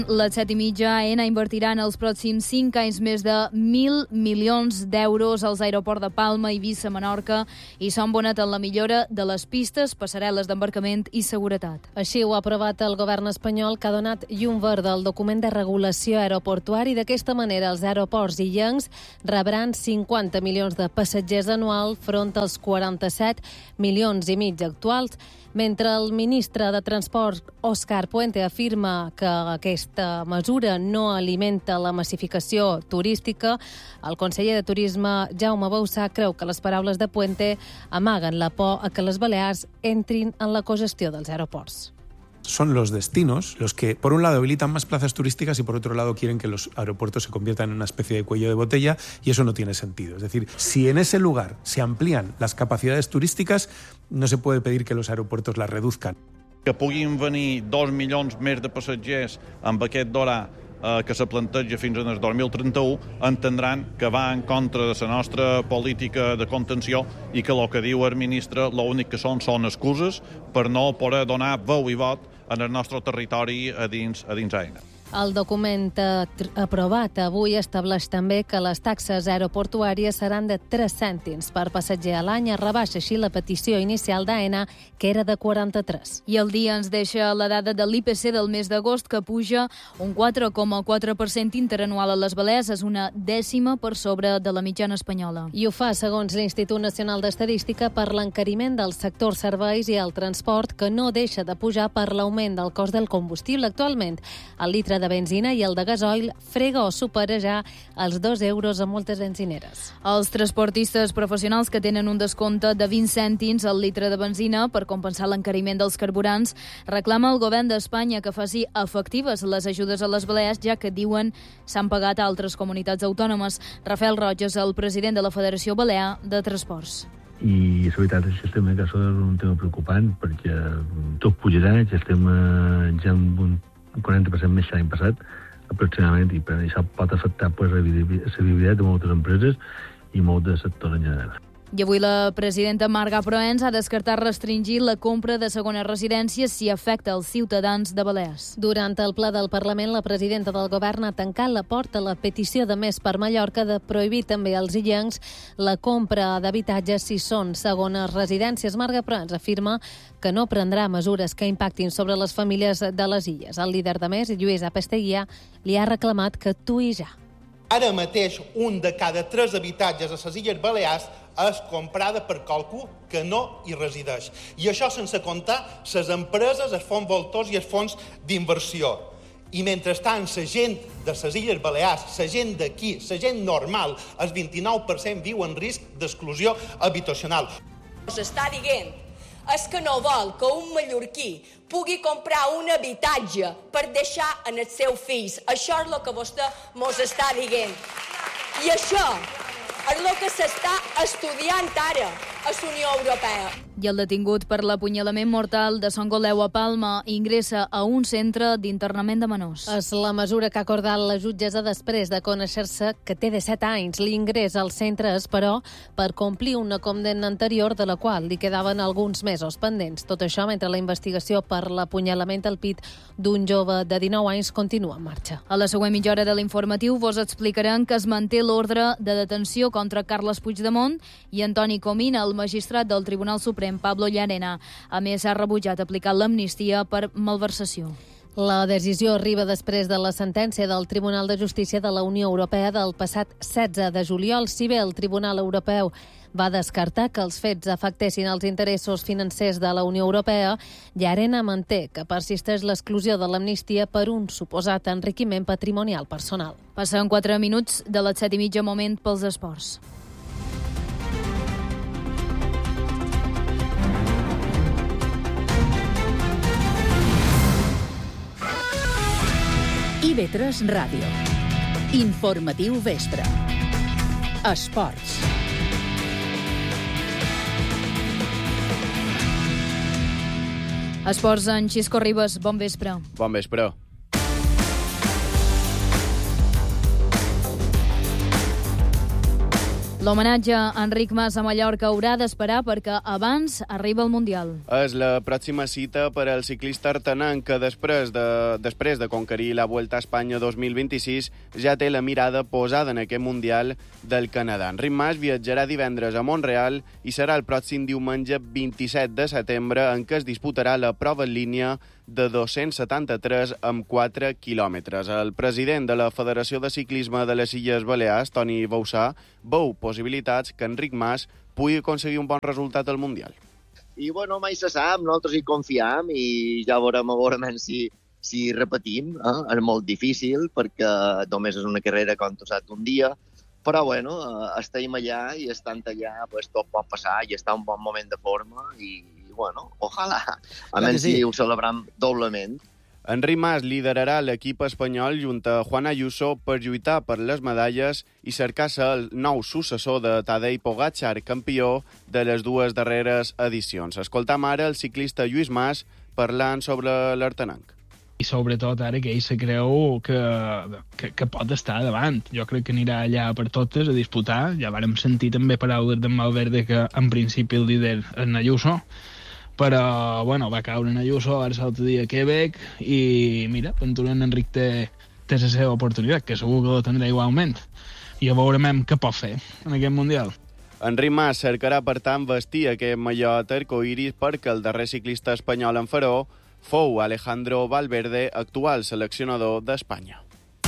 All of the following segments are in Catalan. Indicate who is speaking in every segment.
Speaker 1: Les 7:30, Aena invertirà en els pròxims 5 anys més de 1.000 milions d'euros als aeroports de Palma, Eivissa, Menorca i Son Bonet en la millora de les pistes, passarel·les d'embarcament i seguretat.
Speaker 2: Així ho ha aprovat el govern espanyol, que ha donat llum verda al document de regulació aeroportuari. D'aquesta manera, els aeroports illencs rebran 50 milions de passatgers anual front als 47 milions i mig actuals. Mentre el ministre de Transport, Òscar Puente, afirma que aquesta mesura no alimenta la massificació turística, el conseller de Turisme, Jaume Bausà, creu que les paraules de Puente amaguen la por a que les Balears entrin en la cogestió dels aeroports.
Speaker 3: Son los destinos los que, por un lado, habilitan más plazas turísticas y, por otro lado, quieren que los aeropuertos se conviertan en una especie de cuello de botella, y eso no tiene sentido. Es decir, si en ese lugar se amplían las capacidades turísticas, no se puede pedir que los aeropuertos las reduzcan.
Speaker 4: Que puguin venir 2 milions més de passatgers amb aquest d'hora que se planteja fins al 2031, entendran que va en contra de la nostra política de contenció i que el que diu el ministre l'únic que són excuses per no poder donar veu i vot en el nostre territori a dins Aena.
Speaker 2: El document aprovat avui estableix també que les taxes aeroportuàries seran de 3 cèntims per passatger a l'any. Es rebaixa així la petició inicial d'Aena, que era de 43.
Speaker 1: I el dia ens deixa la dada de l'IPC del mes d'agost, que puja un 4,4% interanual a les Balears, és una dècima per sobre de la mitjana espanyola.
Speaker 2: I ho fa, segons l'Institut Nacional d'Estadística, per l'encariment del sector serveis i el transport, que no deixa de pujar per l'augment del cost del combustible. Actualment, el litre de benzina i el de gasoil frega o supera ja els 2 euros a moltes benzineres.
Speaker 1: Els transportistes professionals que tenen un descompte de 20 cèntims al litre de benzina per compensar l'encariment dels carburants reclama al govern d'Espanya que faci efectives les ajudes a les Balears, ja que diuen s'han pagat a altres comunitats autònomes. Rafael Roig és el president de la Federació Balear de Transports.
Speaker 5: I la veritat és que el tema és un tema preocupant, perquè tot pujarà, ja estem ja amb un 40% més que l'any passat, aproximadament, i per això pot afectar la viabilitat de moltes empreses i molt de sector en general.
Speaker 1: I avui la presidenta Marga Proens ha descartat restringir la compra de segones residències si afecta els ciutadans de Balears.
Speaker 2: Durant el ple del Parlament, la presidenta del govern ha tancat la porta a la petició de Més per Mallorca de prohibir també als illencs la compra d'habitatges si són segones residències. Marga Proens afirma que no prendrà mesures que impactin sobre les famílies de les illes. El líder de Més, Lluís Apesteguia, li ha reclamat que actuï ja.
Speaker 6: Ara mateix, un de cada 3 habitatges a les Illes Balears és comprada per qualcú que no hi resideix. I això sense comptar les empreses, els fons voltors i els fons d'inversió. I mentrestant, la gent de les Illes Balears, la gent d'aquí, la gent normal, el 29% viu en risc d'exclusió habitacional.
Speaker 7: Us està dient és que no vol que un mallorquí pugui comprar un habitatge per deixar en els seus fills. Això és el que vostè mos està dient. I això és el que s'està estudiant ara a la Unió Europea.
Speaker 1: I el detingut per l'apunyalament mortal de Son Goleu a Palma ingressa a un centre d'internament de menors.
Speaker 2: És la mesura que ha acordat la jutgessa després de conèixer-se que té 17 anys. L'ingrés al centre és, però, per complir una condemna anterior de la qual li quedaven alguns mesos pendents. Tot això mentre la investigació per l'apunyalament al pit d'un jove de 19 anys continua en marxa.
Speaker 1: A la següent mitja hora de l'informatiu vos explicaran que es manté l'ordre de detenció contra Carles Puigdemont i Antoni Comín, el magistrat del Tribunal Suprem Pablo Llarena. A més, ha rebutjat aplicar l'amnistia per malversació.
Speaker 2: La decisió arriba després de la sentència del Tribunal de Justícia de la Unió Europea del passat 16 de juliol. Si bé el Tribunal Europeu va descartar que els fets afectessin els interessos financers de la Unió Europea, Llarena manté que persisteix l'exclusió de l'amnistia per un suposat enriquiment patrimonial personal.
Speaker 1: Passen 4 minuts de les 7:30, moment pels esports.
Speaker 8: IB3 Ràdio. Informatiu vespre. Esports.
Speaker 1: Esports en Xisco Ribas. Bon vespre.
Speaker 9: Bon vespre.
Speaker 1: L'homenatge a Enric Mas a Mallorca haurà d'esperar perquè abans arriba el Mundial.
Speaker 9: És la pròxima cita per al ciclista artenenc que després de conquerir la Vuelta a Espanya 2026 ja té la mirada posada en aquest Mundial del Canadà. Enric Mas viatjarà divendres a Montreal i serà el pròxim diumenge 27 de setembre en què es disputarà la prova en línia de 273 amb 4 quilòmetres. El president de la Federació de Ciclisme de les Illes Balears, Toni Boussà, veu possibilitats que Enric Mas pugui aconseguir un bon resultat al Mundial.
Speaker 10: I bueno, mai se sap, nosaltres hi confiem i ja veurem si repetim. És molt difícil perquè només és una carrera, com tu saps, un dia, però bueno, estem allà i estant allà pues, tot pot passar i està en un bon moment de forma i bueno, ojalà. A més, sí, ho celebrem doblement.
Speaker 9: Enric Mas liderarà l'equip espanyol junt a Juan Ayuso per lluitar per les medalles i cercar ser el nou successor de Tadej Pogačar, campió de les dues darreres edicions. Escoltam ara el ciclista Lluís Mas parlant sobre l'artenenc.
Speaker 11: I sobretot ara que ell se creu que pot estar davant. Jo crec que anirà allà per totes a disputar. Ja vàrem sentir també paraules d'en Valverde que en principi el líder és en Ayuso, però bueno, va caure en Ayuso, ara l'altre dia a Quebec i mira, Venturant Enric té la seva oportunitat, que segur que la tindrà igualment. I a veurem què pot fer en aquest Mundial.
Speaker 9: Enric Mas cercarà, per tant, vestir aquest mallot arcoiris perquè el darrer ciclista espanyol en faró fou Alejandro Valverde, actual seleccionador d'Espanya.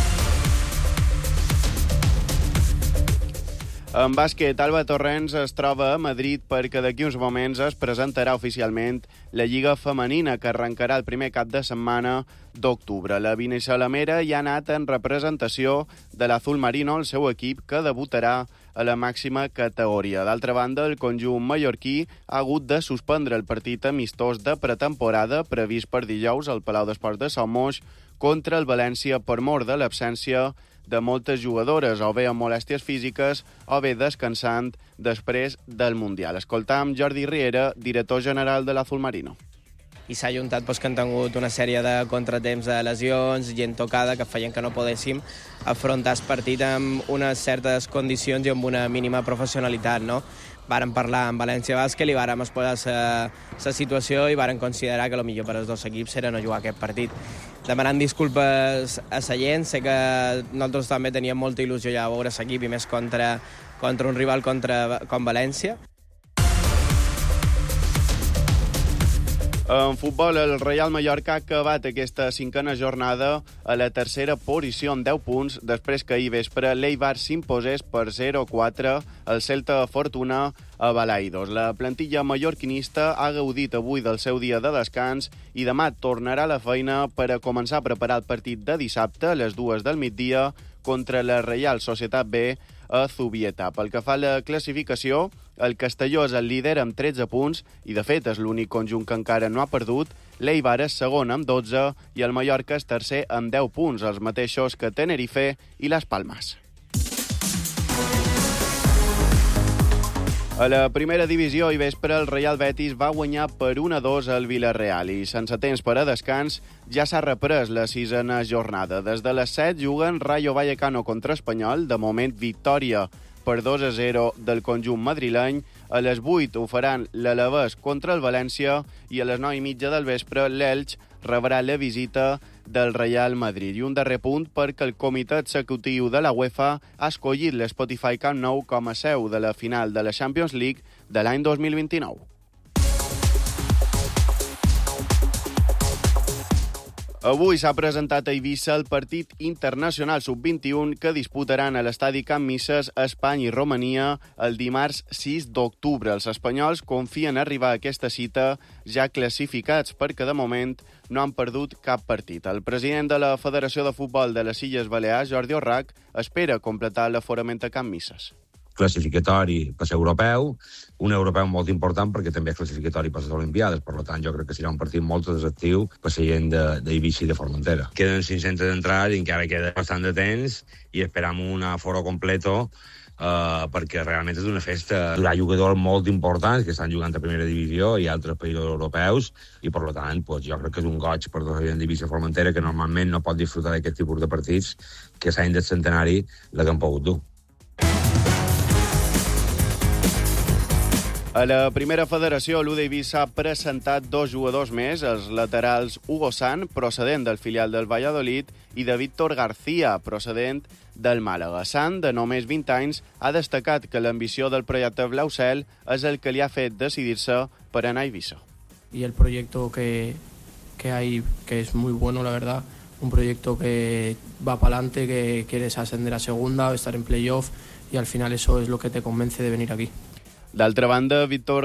Speaker 9: En bàsquet, Alba Torrents es troba a Madrid perquè d'aquí uns moments es presentarà oficialment la Lliga Femenina, que arrencarà el primer cap de setmana d'octubre. La binissalamera hi ha anat en representació de l'Azul Marino, el seu equip, que debutarà a la màxima categoria. D'altra banda, el conjunt mallorquí ha hagut de suspendre el partit amistós de pretemporada previst per dijous al Palau d'Esports de Somos contra el València per mor de l'absència de moltes jugadores, o bé amb molèsties físiques, o bé descansant després del Mundial. Escoltam Jordi Riera, director general de l'Azul Marino.
Speaker 12: I s'ha juntat que han tingut una sèrie de contratemps, de lesions, gent tocada, que feien que no podéssim afrontar el partit amb unes certes condicions i amb una mínima professionalitat, no? Vàrem parlar amb València Bàsquet i vàrem exposar la situació i vàrem considerar que el millor per als dos equips era no jugar aquest partit. Demanant disculpes a la gent, sé que nosaltres també teníem molta il·lusió ja a veure l'equip i més contra un rival com València.
Speaker 9: En futbol, el Real Mallorca ha acabat aquesta cinquena jornada a la tercera posició amb 10 punts, després que ahir vespre l'Eibar s'imposés per 0-4 al Celta Fortuna a Balaidos. La plantilla mallorquinista ha gaudit avui del seu dia de descans i demà tornarà a la feina per a començar a preparar el partit de dissabte a les 2 del migdia contra la Real Societat B a Zubieta. Pel que fa a la classificació, el Castelló és el líder amb 13 punts i, de fet, és l'únic conjunt que encara no ha perdut. L'Eibar és segon amb 12 i el Mallorca és tercer amb 10 punts, els mateixos que Tenerife i Las Palmas. A la primera divisió i vespre, el Real Betis va guanyar per 1-2 al Villarreal i, sense temps per a descans, ja s'ha reprès la sisena jornada. Des de les 7 juguen Rayo Vallecano contra Espanyol, de moment victòria per 2-0 del conjunt madrileny. A les 8 ho faran l'Alavés contra el València i a les 9:30 del vespre l'Elx rebrà la visita del Real Madrid. I un darrer punt perquè el comitè executiu de la UEFA ha escollit l'Spotify Camp Nou com a seu de la final de la Champions League de l'any 2029. Avui s'ha presentat a Eivissa el partit internacional sub-21 que disputaran a l'estadi Can Misses Espanya i Romania el dimarts 6 d'octubre. Els espanyols confien arribar a aquesta cita ja classificats perquè de moment no han perdut cap partit. El president de la Federació de Futbol de les Illes Balears, Jordi Orrach, espera completar l'aforament a Can Misses.
Speaker 13: Classificatori per ser europeu, un europeu molt important perquè també és classificatori per les Olimpiades, per tant jo crec que serà un partit molt atractiu per la gent d'Eivissa i de Formentera. Queden 500 d'entrada i encara queda bastant de temps i esperam un aforo completo perquè realment és una festa. Hi ha jugadors molt importants que estan jugant a primera divisió i altres països europeus i per tant jo crec que és un goig per tota la gent d'Eivissa i Formentera que normalment no pot disfrutar d'aquest tipus de partits que s'han del centenari la que han pogut dur.
Speaker 9: A la primera federació, l'Udevisa ha presentat 2 jugadors més, els laterals Hugo San, procedent del filial del Valladolid, i de Víctor García, procedent del Màlaga. San, de només 20 anys, ha destacat que l'ambició del projecte Blaucel és el que li ha fet decidir-se per anar a Eivissa.
Speaker 14: Y el proyecto que hay, que es muy bueno, la verdad, un proyecto que va para adelante, que quieres ascender a segunda o estar en playoff, y al final eso es lo que te convence de venir aquí.
Speaker 9: D'altra banda, Víctor